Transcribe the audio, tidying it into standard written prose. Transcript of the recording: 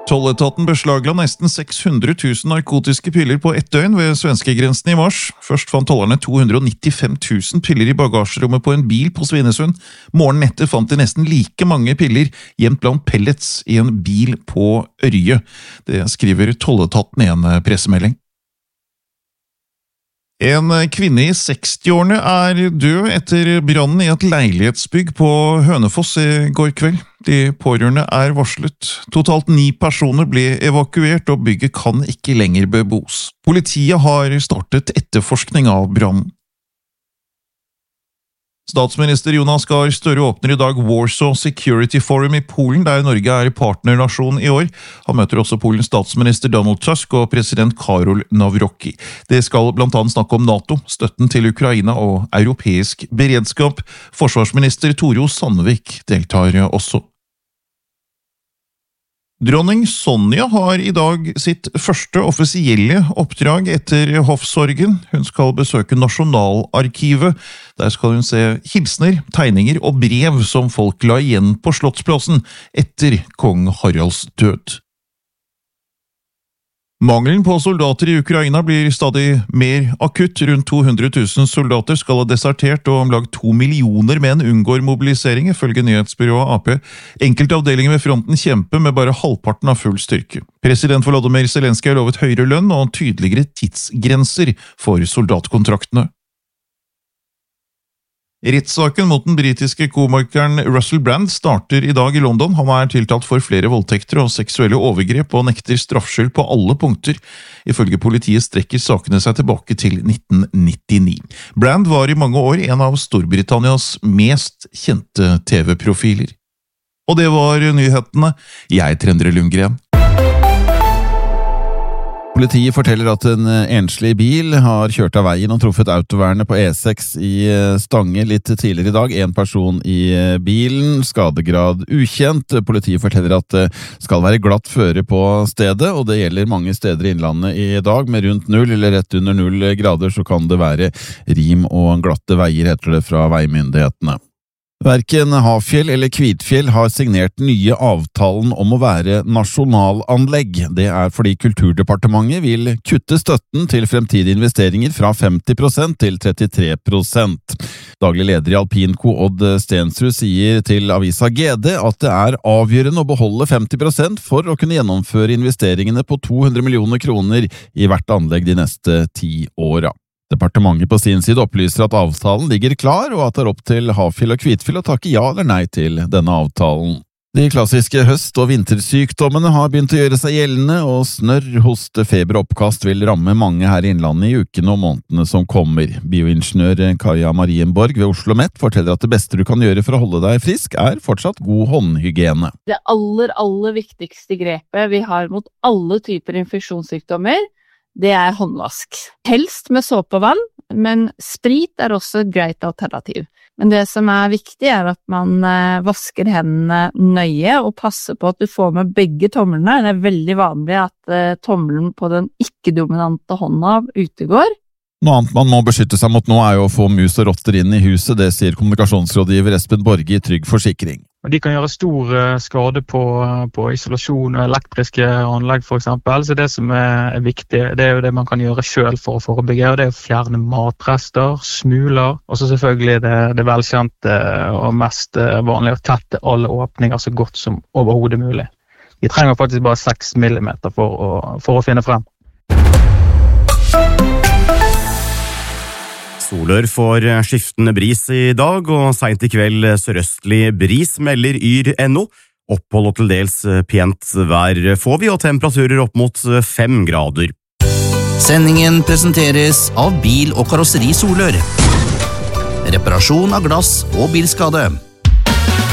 Tolletaten beslagla nesten 600 000 narkotiske piller på ett døgn ved svenskegrensen i mars. Først fant tollerne 295 000 piller i bagasjerommet på en bil på Svinesund. Morgenen etter fant de nesten like mange piller gjemt blant pellets i en bil på Ørje. Det skriver Tolletaten i en pressemelding. En kvinne i 60-årene er død etter brannen i et leilighetsbygg på Hønefoss i går kveld. De pårørende er varslet. Totalt 9 personer ble evakuert, og bygget kan ikke lenger bebos. Politiet har startet etterforskning av brannen. Statsminister Jonas Gahr Støre åpner i dag Warsaw Security Forum i Polen, der Norge er partnernasjon i år. Han møter også Polens statsminister Donald Tusk og president Karol Nawrocki. Det skal blant annet snakke om NATO, støtten til Ukraina og europeisk beredskap. Forsvarsminister Tore O. Sandvik deltar også. Dronning Sonja har i dag sitt første offisielle oppdrag etter hoffsorgen. Hun skal besøke Nasjonalarkivet. Der skal hun se hilsner, tegninger og brev som folk la igjen på Slottsplassen etter kong Haralds død. Mangelen på soldater i Ukraina blir stadig mer akutt. Rundt 200 000 soldater skal ha desertert, og om lag 2 millioner menn unngår mobilisering, ifølge nyhetsbyrået AP. Enkelte avdelinger ved fronten kjemper med bare halvparten av full styrke. President Volodymyr Zelenskyj har lovet høyere lønn og tydeligere tidsgrenser for soldatkontraktene. Rettssaken mot den britiske komikeren Russell Brand starter i dag i London. Han er tiltalt for flere voldtekter og seksuelle overgrep og nekter straffskyld på alle punkter. Ifølge politiet strekker sakene seg tilbake til 1999. Brand var i mange år en av Storbritannias mest kjente TV-profiler. Og det var nyhetene. Jeg er Endre Lundgren. Politiet forteller at en enslig bil har kjørt av veien og truffet autovernet på E6 i Stange litt tidligere i dag. En person i bilen, skadegrad ukjent. Politiet forteller at det skal være glatt føre på stedet, og det gjelder mange steder i innlandet i dag. Med rundt 0 eller rett under 0 grader så kan det være rim og glatte veier, heter det fra veimyndighetene. Hverken Hafjell eller Kvitfjell har signert nye avtalen om å være nasjonalanlegg. Det er fordi Kulturdepartementet vil kutte støtten til fremtidige investeringer fra 50% til 33%. Daglig leder i Alpinco Odd Stensrud sier til avisa GD at det er avgjørende å beholde 50% for å kunne gjennomføre investeringene på 200 millioner kroner i hvert anlegg de neste 10 åra. Departementet på sin side opplyser at avtalen ligger klar, og at det er opp til Hafjell og Kvitfjell å takke ja eller nei til denne avtalen. De klassiske høst- og vintersykdommene har begynt å gjøre seg gjeldende, og snørr, hoste, feber og oppkast vil ramme mange her i innlandet i ukene og månedene som kommer. Bioingeniør Kaja Marienborg ved Oslo Met forteller at det beste du kan gjøre for å holde deg frisk er fortsatt god håndhygiene. Det aller viktigste grepet vi har mot alle typer infeksjonssykdommer, det er håndvask. Helst med såpe og vann, men sprit er også et greit alternativ. Men det som er viktig er at man vasker hendene nøye og passer på at du får med begge tommelene. Det er veldig vanlig at tommelen på den ikke-dominante hånda utegår. Noe annet man må beskytte seg mot nå er jo å få mus og rotter inn i huset, det sier kommunikasjonsrådgiver Espen Borge i Trygg Forsikring. De kan gjøre stor skade på isolasjon og elektriske anlegg for eksempel, så det som er viktig, det er jo det man kan gjøre selv for å forebygge, og det er å fjerne matrester, smuler, og så selvfølgelig det velkjente og mest vanlige å tette alle åpninger så godt som overhodet mulig. De trenger faktisk bare 6 millimeter for å finne frem. Solør får skiftende bris i dag, og sent i kveld sørøstlig bris, melder Yr.no. Opphold og til dels pent vær får vi, og temperaturer opp mot 5 grader. Sendingen presenteres av Bil- og Karosseri Solør. Reparasjon av glass og bilskade.